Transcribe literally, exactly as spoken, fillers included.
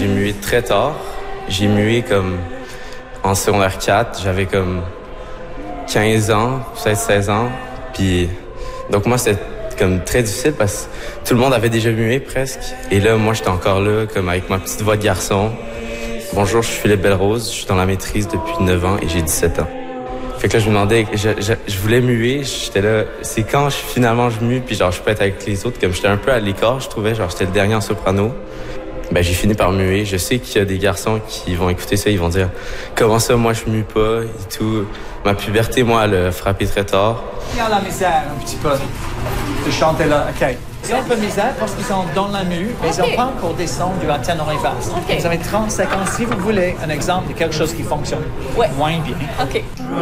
j'ai mué très tard. J'ai mué comme en secondaire quatre. J'avais comme quinze ans, peut-être seize ans. Puis, donc moi, c'était comme très difficile parce que tout le monde avait déjà mué presque. Et là, moi, j'étais encore là, comme avec ma petite voix de garçon. Bonjour, je suis Philippe Belrose. Je suis dans la maîtrise depuis neuf ans et j'ai dix-sept ans. Fait que là, je me demandais, je, je, je voulais muer, j'étais là, c'est quand je, finalement je mue, puis genre, je peux être avec les autres, comme j'étais un peu à l'écart, je trouvais, genre, j'étais le dernier en soprano. Ben, j'ai fini par muer. Je sais qu'il y a des garçons qui vont écouter ça, ils vont dire, comment ça, moi, je mue pas, et tout. Ma puberté, moi, elle a frappé très tard. Il y a la misère, un petit peu, de chanter là, OK. Ils ont un peu de misère parce qu'ils sont dans la mue, mais okay. Ils n'ont pas encore descendu à ténor et basse. Okay. Vous avez trente secondes, si vous voulez, un exemple de quelque chose qui fonctionne ouais. moins bien. OK.